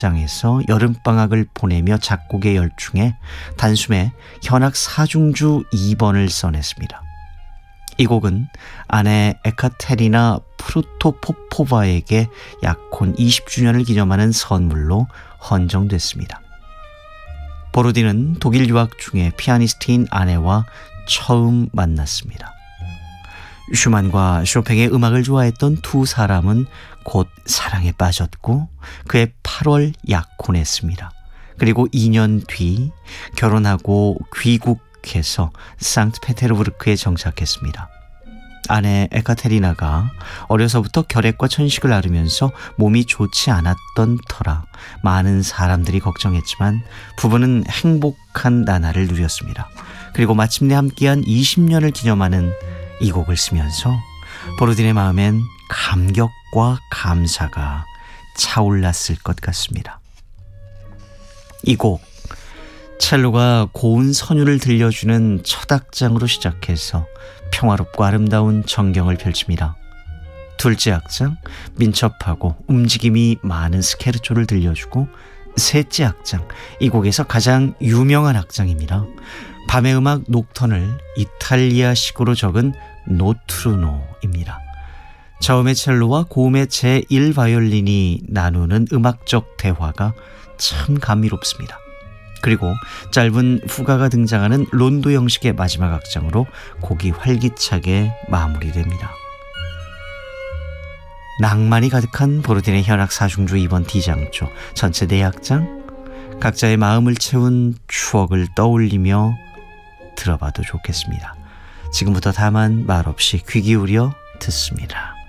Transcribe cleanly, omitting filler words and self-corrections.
장에서 여름방학을 보내며 작곡에 열중해 단숨에 현악 4중주 2번을 써냈습니다. 이 곡은 아내 에카테리나 프루토포포바에게 약혼 20주년을 기념하는 선물로 헌정됐습니다. 보로딘은 독일 유학 중에 피아니스트인 아내와 처음 만났습니다. 슈만과 쇼팽의 음악을 좋아했던 두 사람은 곧 사랑에 빠졌고 그해 8월 약혼했습니다. 그리고 2년 뒤 결혼하고 귀국해서 상트페테르부르크에 정착했습니다. 아내 에카테리나가 어려서부터 결핵과 천식을 앓으면서 몸이 좋지 않았던 터라 많은 사람들이 걱정했지만 부부는 행복한 나날을 누렸습니다. 그리고 마침내 함께한 20년을 기념하는 이 곡을 쓰면서 보로딘의 마음엔 감격과 감사가 차올랐을 것 같습니다. 이 곡, 첼로가 고운 선율을 들려주는 첫 악장으로 시작해서 평화롭고 아름다운 전경을 펼칩니다. 둘째 악장, 민첩하고 움직임이 많은 스케르초를 들려주고 셋째 악장, 이 곡에서 가장 유명한 악장입니다. 밤의 음악 녹턴을 이탈리아식으로 적은 노트루노입니다. 저음의 첼로와 고음의 제1바이올린이 나누는 음악적 대화가 참 감미롭습니다. 그리고 짧은 후가가 등장하는 론도 형식의 마지막 악장으로 곡이 활기차게 마무리됩니다. 낭만이 가득한 보로딘의 현악 4중주 2번 D장조 전체 4악장, 각자의 마음을 채운 추억을 떠올리며 들어봐도 좋겠습니다. 지금부터 다만 말없이 귀 기울여 듣습니다.